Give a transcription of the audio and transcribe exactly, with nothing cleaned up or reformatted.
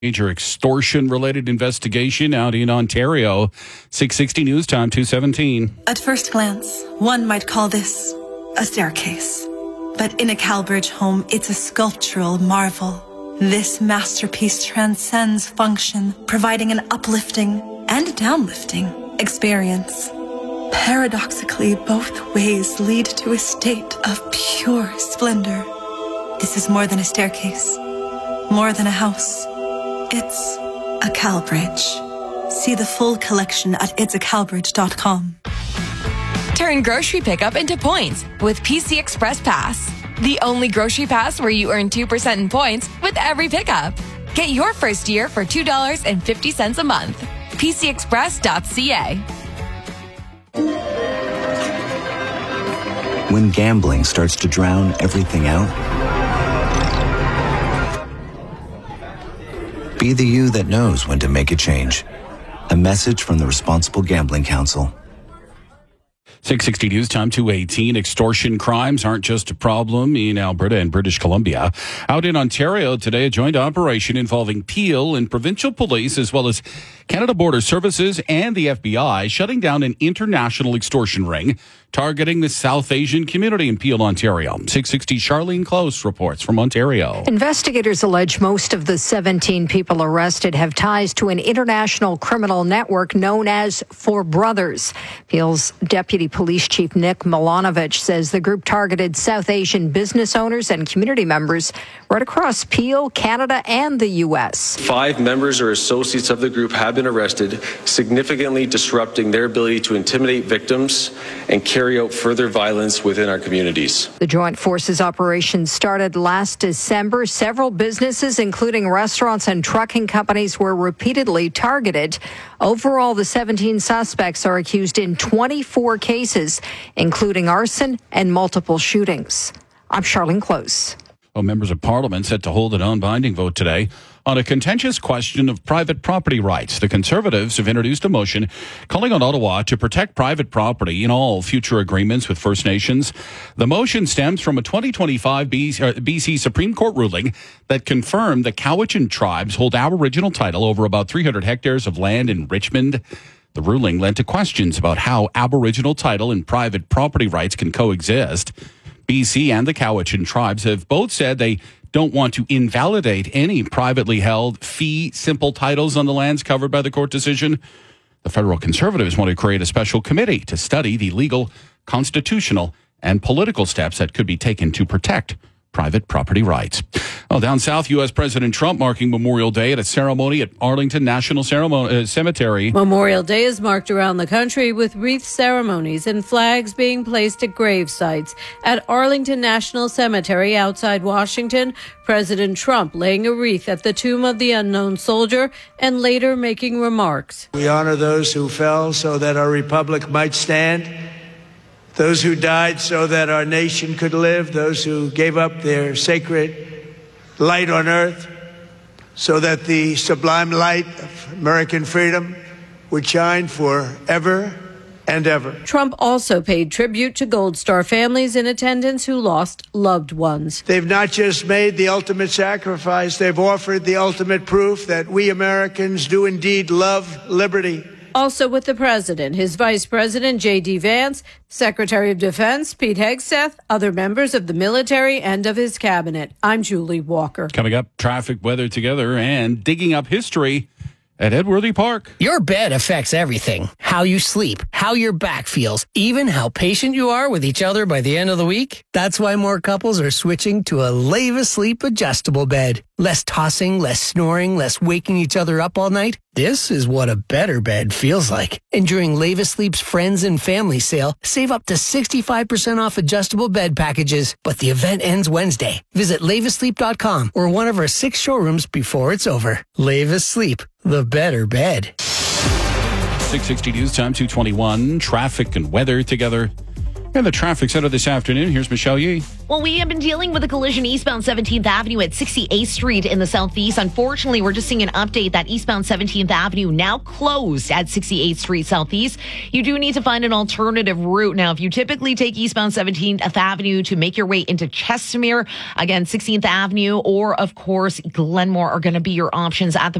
Major extortion-related investigation out in Ontario. six sixty News Time, two seventeen. At first glance, one might call this a staircase. But in a Calbridge home, it's a sculptural marvel. This masterpiece transcends function, providing an uplifting and downlifting experience. Paradoxically, both ways lead to a state of pure splendor. This is more than a staircase, more than a house. It's a Calbridge. See the full collection at its a calbridge dot com. Turn grocery pickup into points with P C Express Pass. The only grocery pass where you earn two percent in points with every pickup. Get your first year for two dollars and fifty cents a month. P C express dot c a. When gambling starts to drown everything out, be the you that knows when to make a change. A message from the Responsible Gambling Council. six sixty News Time, two eighteen. Extortion crimes aren't just a problem in Alberta and British Columbia. Out in Ontario today, a joint operation involving Peel and provincial police, as well as Canada Border Services and the F B I, shutting down an international extortion ring targeting the South Asian community in Peel, Ontario. six sixty Charlene Close reports from Ontario. Investigators allege most of the seventeen people arrested have ties to an international criminal network known as Four Brothers. Peel's Deputy Police Chief Nick Milanovic says the group targeted South Asian business owners and community members right across Peel, Canada, and the U S. Five members or associates of the group have been arrested, significantly disrupting their ability to intimidate victims and carry out further violence within our communities. The Joint Forces operation started last December. Several businesses, including restaurants and trucking companies, were repeatedly targeted. Overall, the seventeen suspects are accused in twenty-four cases, including arson and multiple shootings. I'm Charlene Close. Well, members of Parliament set to hold a non-binding vote today on a contentious question of private property rights. The Conservatives have introduced a motion calling on Ottawa to protect private property in all future agreements with First Nations. The motion stems from a twenty twenty-five B C Supreme Court ruling that confirmed the Cowichan tribes hold Aboriginal title over about three hundred hectares of land in Richmond. The ruling led to questions about how Aboriginal title and private property rights can coexist. B C and the Cowichan tribes have both said they don't want to invalidate any privately held fee simple titles on the lands covered by the court decision. The federal Conservatives want to create a special committee to study the legal, constitutional, and political steps that could be taken to protect private property rights. Well, down south, U S President Trump marking Memorial Day at a ceremony at Arlington National Ceremony, uh, Cemetery. Memorial Day is marked around the country with wreath ceremonies and flags being placed at grave sites. At Arlington National Cemetery outside Washington, President Trump laying a wreath at the tomb of the unknown soldier and later making remarks. We honor those who fell so that our republic might stand, those who died so that our nation could live, those who gave up their sacred light on earth so that the sublime light of American freedom would shine forever and ever. Trump also paid tribute to Gold Star families in attendance who lost loved ones. They've not just made the ultimate sacrifice, they've offered the ultimate proof that we Americans do indeed love liberty. Also with the president, his vice president, J D Vance, Secretary of Defense, Pete Hegseth, other members of the military and of his cabinet. I'm Julie Walker. Coming up, traffic, weather together, and digging up history at Edworthy Park. Your bed affects everything. How you sleep, how your back feels, even how patient you are with each other by the end of the week. That's why more couples are switching to a Leva Sleep adjustable bed. Less tossing, less snoring, less waking each other up all night. This is what a better bed feels like. And during Leva Sleep's Friends and Family Sale, save up to sixty-five percent off adjustable bed packages. But the event ends Wednesday. Visit leva sleep dot com or one of our six showrooms before it's over. Leva Sleep, the better bed. six sixty News Time, two twenty-one. Traffic and weather together. And the traffic center this afternoon. Here's Michelle Yee. Well, we have been dealing with a collision eastbound seventeenth Avenue at sixty-eighth Street in the southeast. Unfortunately, we're just seeing an update that eastbound seventeenth Avenue now closed at sixty-eighth Street southeast. You do need to find an alternative route. Now, if you typically take eastbound seventeenth Avenue to make your way into Chestermere, again, sixteenth Avenue or, of course, Glenmore are going to be your options at the